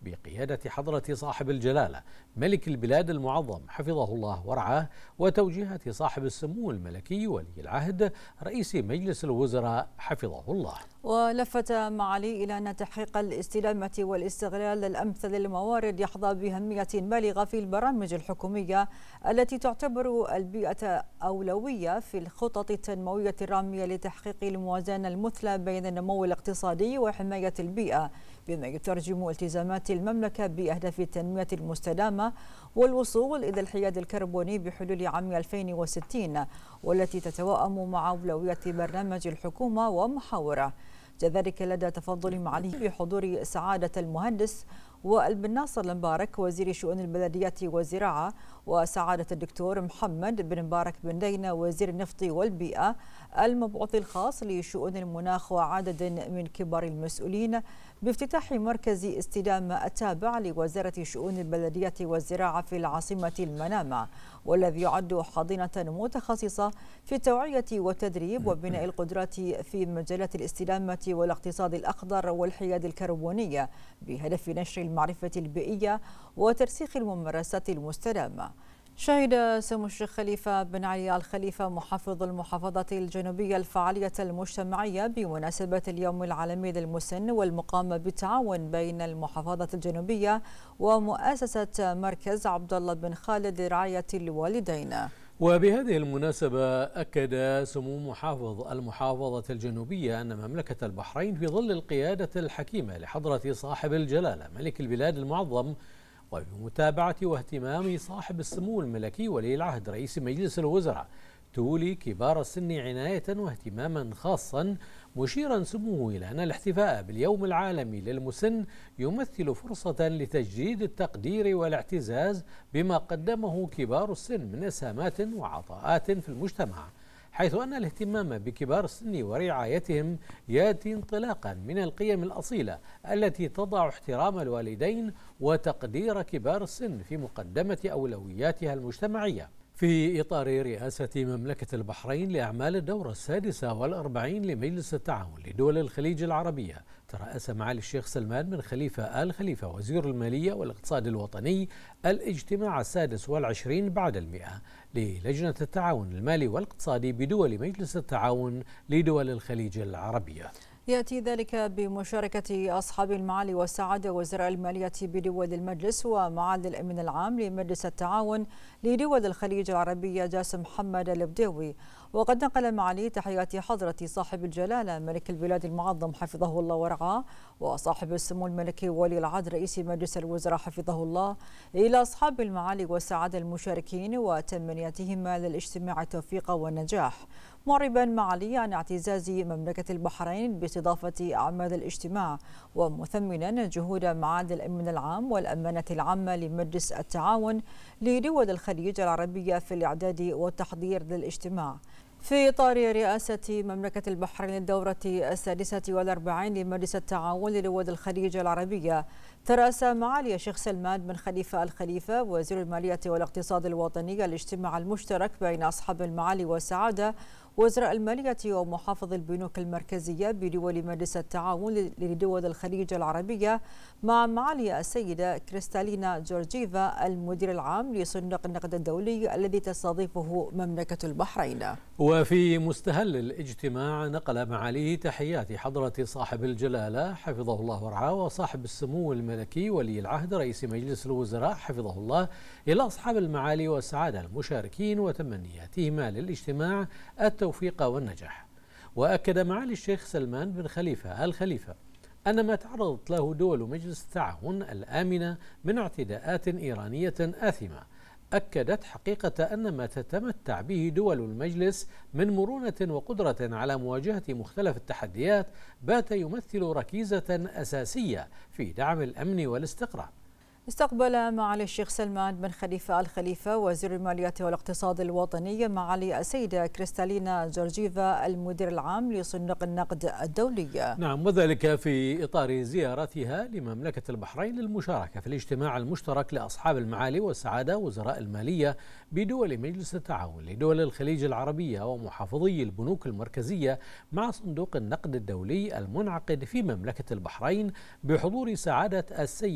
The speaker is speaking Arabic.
بقيادة حضرة صاحب الجلالة ملك البلاد المعظم حفظه الله ورعاه، وتوجيهات صاحب السمو الملكي ولي العهد رئيس مجلس الوزراء حفظه الله. ولفت معالي إلى أن تحقيق الاستدامة والاستغلال الأمثل للموارد يحظى بأهمية بالغة في البرامج الحكومية التي تعتبر البيئة أولوية في الخطط التنموية الرامية لتحقيق الموازنة المثلى بين النمو الاقتصادي وحماية البيئة، بما يترجم التزامات المملكة بأهداف التنمية المستدامة والوصول إلى الحياد الكربوني بحلول عام 2060، والتي تتوائم مع أولويات برنامج الحكومة ومحاوره. كذلك لدى تفضل معاليه بحضور سعادة المهندس وائل ناصر المبارك وزير شؤون البلديات والزراعة، وسعادة الدكتور محمد بن مبارك بن دينا وزير النفط والبيئة، المبعوث الخاص لشؤون المناخ، وعدد من كبار المسؤولين، بافتتاح مركز استدامة التابع لوزارة شؤون البلديات والزراعة في العاصمة المنامة، والذي يعد حاضنة متخصصة في التوعية والتدريب وبناء القدرات في مجالات الاستدامة والاقتصاد الأخضر والحياد الكربونية، بهدف نشر المعرفة البيئية وترسيخ الممارسات المستدامة. شهد سمو الشيخ خليفة بن علي آل خليفة محافظ المحافظة الجنوبية الفعالية المجتمعية بمناسبة اليوم العالمي للمسن والمقام بالتعاون بين المحافظة الجنوبية ومؤسسة مركز عبد الله بن خالد لرعاية الوالدين. وبهذه المناسبة أكد سمو محافظ المحافظة الجنوبية أن مملكة البحرين في ظل القيادة الحكيمة لحضرة صاحب الجلالة ملك البلاد المعظم، وبمتابعة واهتمام صاحب السمو الملكي ولي العهد رئيس مجلس الوزراء، تولي كبار السن عناية واهتماما خاصا، مشيرا سموه إلى أن الاحتفاء باليوم العالمي للمسن يمثل فرصة لتجديد التقدير والاعتزاز بما قدمه كبار السن من إسهامات وعطاءات في المجتمع، حيث أن الاهتمام بكبار السن ورعايتهم يأتي انطلاقا من القيم الأصيلة التي تضع احترام الوالدين وتقدير كبار السن في مقدمة أولوياتها المجتمعية. في إطار رئاسة مملكة البحرين لأعمال الدورة 46 لمجلس التعاون لدول الخليج العربية، ترأس معالي الشيخ سلمان بن خليفة آل خليفة وزير المالية والاقتصاد الوطني الاجتماع 26 بعد 100 للجنة التعاون المالي والاقتصادي بدول مجلس التعاون لدول الخليج العربية. يأتي ذلك بمشاركة أصحاب المعالي والسعادة وزراء المالية بدول المجلس ومعالي الأمين العام لمجلس التعاون لدول الخليج العربية جاسم محمد البديوي. وقد نقل معالي تحيات حضرة صاحب الجلالة ملك البلاد المعظم حفظه الله ورعاه وصاحب السمو الملكي ولي العهد رئيس مجلس الوزراء حفظه الله إلى أصحاب المعالي والسعادة المشاركين وتمنياتهما للاجتماع التوفيق والنجاح، معربا معالي عن اعتزاز مملكة البحرين باستضافة أعمال الاجتماع، ومثمنا جهود معالي الأمين العام والأمانة العامة لمجلس التعاون لدول الخليج العربية في الإعداد والتحضير للاجتماع. في إطار رئاسة مملكة البحرين للدورة 46 لمجلس التعاون لدول الخليج العربية، ترأس معالي الشيخ سلمان بن خليفة آل خليفة وزير المالية والاقتصاد الوطني الاجتماع المشترك بين أصحاب المعالي والسعادة وزراء المالية ومحافظ البنوك المركزية بدول مجلس التعاون لدول الخليج العربية مع معالي السيدة كريستالينا جورجيفا المدير العام لصندوق النقد الدولي الذي تستضيفه مملكة البحرين. وفي مستهل الاجتماع نقل معاليه تحيات حضرة صاحب الجلالة حفظه الله ورعاه وصاحب السمو الملكي ولي العهد رئيس مجلس الوزراء حفظه الله إلى أصحاب المعالي والسعادة المشاركين وتمنياتهما للاجتماع التوفيق والنجاح. وأكد معالي الشيخ سلمان بن خليفة آل خليفة أن ما تعرضت له دول مجلس التعاون الآمنة من اعتداءات إيرانية آثمة أكدت حقيقة أن ما تتمتع به دول المجلس من مرونة وقدرة على مواجهة مختلف التحديات بات يمثل ركيزة أساسية في دعم الأمن والاستقرار. استقبل معالي الشيخ سلمان بن خليفة آل خليفة وزير المالية والاقتصاد الوطني معالي السيدة كريستالينا جورجيفا المدير العام لصندوق النقد الدولي. نعم، وذلك في إطار زيارتها لمملكة البحرين للمشاركة في الاجتماع المشترك لأصحاب المعالي والسعادة وزراء المالية بدول مجلس التعاون لدول الخليج العربية ومحافظي البنوك المركزية مع صندوق النقد الدولي المنعقد في مملكة البحرين بحضور سعادة السيد